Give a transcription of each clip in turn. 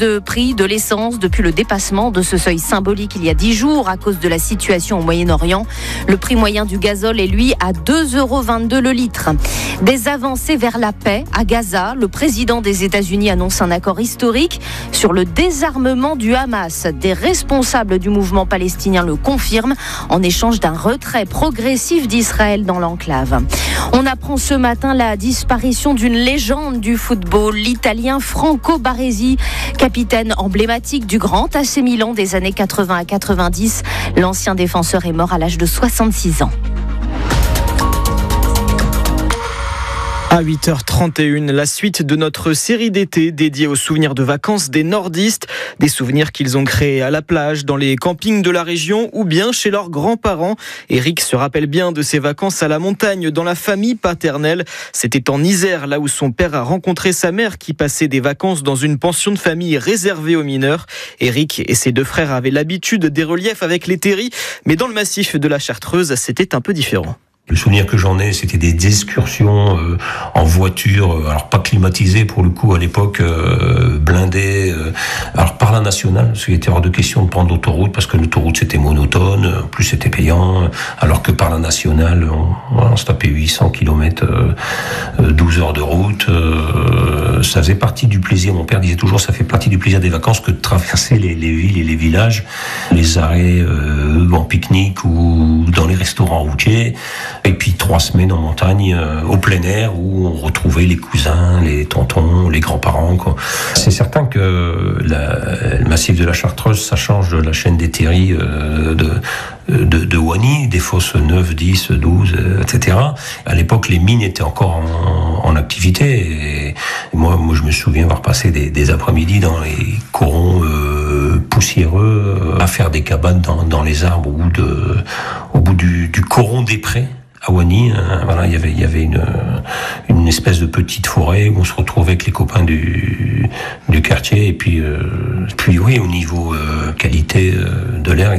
de prix de l'essence depuis le dépassement de ce seuil symbolique il y a 10 jours à cause de la situation au Moyen-Orient. Le prix moyen du gazole est lui à 2,22 € le litre. Des avancées vers la paix à Gaza. Le président des États-Unis annonce un accord historique sur le désarmement du Hamas. Des responsables du mouvement palestinien le confirment en échange d'un retrait progressif d'Israël dans l'enclave. On apprend ce matin la disparition d'une légende du football, l'Italien Franco Baresi, capitaine emblématique du grand AC Milan des années 80 à 90. L'ancien défenseur est mort à l'âge de 66 ans. À 8h31, la suite de notre série d'été dédiée aux souvenirs de vacances des nordistes. Des souvenirs qu'ils ont créés à la plage, dans les campings de la région ou bien chez leurs grands-parents. Eric se rappelle bien de ses vacances à la montagne dans la famille paternelle. C'était en Isère, là où son père a rencontré sa mère qui passait des vacances dans une pension de famille réservée aux mineurs. Eric et ses deux frères avaient l'habitude des reliefs avec les terris, mais dans le massif de la Chartreuse, c'était un peu différent. Le souvenir que j'en ai, c'était des excursions en voiture, alors pas climatisées pour le coup à l'époque, blindées, alors par la nationale, parce qu'il était hors de question de prendre l'autoroute, parce que l'autoroute c'était monotone, en plus c'était payant, alors que par la nationale, on se tapait 800 km, 12 heures de route, ça faisait partie du plaisir. Mon père disait toujours, ça fait partie du plaisir des vacances que de traverser les villes et les villages, les arrêts en pique-nique ou dans les restaurants routiers. Et puis 3 semaines en montagne, au plein air, où on retrouvait les cousins, les tontons, les grands-parents, quoi. C'est certain que le massif de la Chartreuse, ça change de la chaîne des terris de Wany, des fosses 9, 10, 12, etc. À l'époque, les mines étaient encore en activité. Et moi, je me souviens avoir passé des après-midi dans les corons poussiéreux, à faire des cabanes dans les arbres au bout du coron des prés. À Wany, voilà, il y avait une espèce de petite forêt où on se retrouvait avec les copains du quartier. Et puis oui, au niveau qualité de l'air,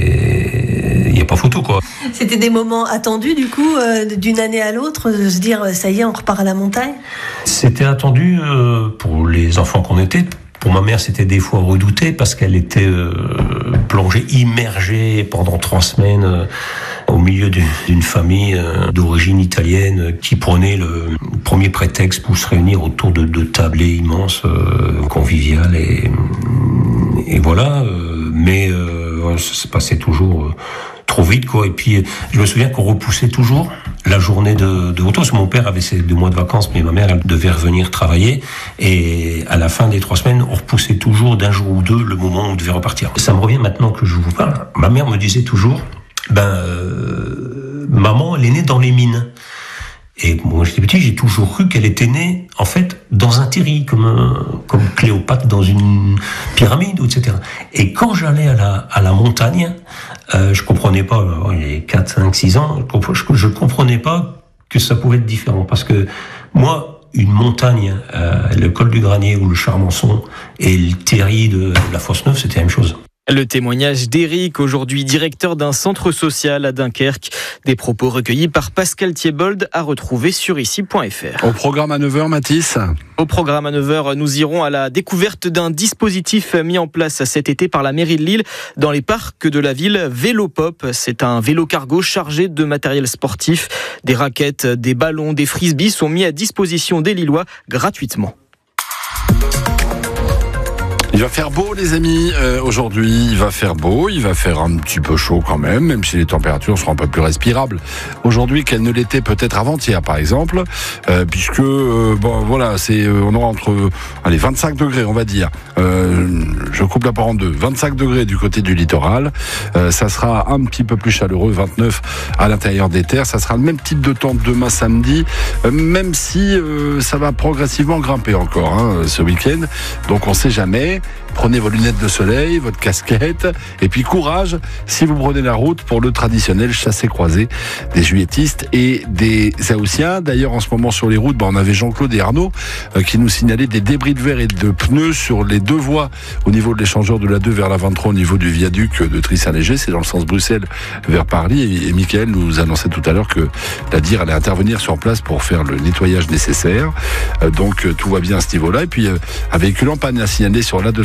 il n'y a pas photo, quoi. C'était des moments attendus, du coup, d'une année à l'autre, de se dire, ça y est, on repart à la montagne? C'était attendu pour les enfants qu'on était. Pour ma mère, c'était des fois redouté parce qu'elle était plongée, immergée pendant 3 semaines au milieu d'une famille d'origine italienne qui prenait le premier prétexte pour se réunir autour de tablées immenses, conviviales et voilà. Mais ça se passait toujours trop vite, quoi. Et puis, je me souviens qu'on repoussait toujours la journée de retour. Parce que mon père avait ses 2 mois de vacances, mais ma mère, elle devait revenir travailler. Et à la fin des 3 semaines, on repoussait toujours d'1 jour ou 2 le moment où on devait repartir. Ça me revient maintenant que je vous parle. Ma mère me disait toujours, maman, elle est née dans les mines. Et moi, j'étais petit, j'ai toujours cru qu'elle était née, en fait, dans un terri, comme Cléopâtre dans une pyramide, etc. Et quand j'allais à la montagne, je comprenais pas, il y avait 4, 5, 6 ans, je comprenais pas que ça pouvait être différent. Parce que moi, une montagne, le col du Granier ou le Charmençon et le terri de la Fosse Neuve, c'était la même chose. Le témoignage d'Éric, aujourd'hui directeur d'un centre social à Dunkerque. Des propos recueillis par Pascal Thiebold à retrouver sur ici.fr. Au programme à 9h, Mathis. Au programme à 9h, nous irons à la découverte d'un dispositif mis en place cet été par la mairie de Lille dans les parcs de la ville, Vélopop. C'est un vélo cargo chargé de matériel sportif. Des raquettes, des ballons, des frisbees sont mis à disposition des Lillois gratuitement. Il va faire beau, les amis. Aujourd'hui, il va faire beau, il va faire un petit peu chaud quand même si les températures seront un peu plus respirables aujourd'hui qu'elles ne l'étaient peut-être avant-hier, par exemple, puisque voilà, on aura entre 25 degrés, on va dire. Je coupe la part en deux. 25 degrés du côté du littoral. Ça sera un petit peu plus chaleureux, 29 à l'intérieur des terres. Ça sera le même type de temps demain samedi, même si ça va progressivement grimper encore ce week-end. Donc on sait jamais. Prenez vos lunettes de soleil, votre casquette, et puis courage si vous prenez la route pour le traditionnel chassé-croisé des juilletistes et des Haussiens. D'ailleurs, en ce moment sur les routes, on avait Jean-Claude et Arnaud qui nous signalaient des débris de verre et de pneus sur les 2 voies au niveau de l'échangeur de la 2 vers la 23 au niveau du viaduc de Tris-Saint-Léger. C'est dans le sens Bruxelles vers Paris. Et Mickaël nous annonçait tout à l'heure que la DIR allait intervenir sur place pour faire le nettoyage nécessaire. Donc tout va bien à ce niveau-là. Et puis un véhicule en panne à signaler sur la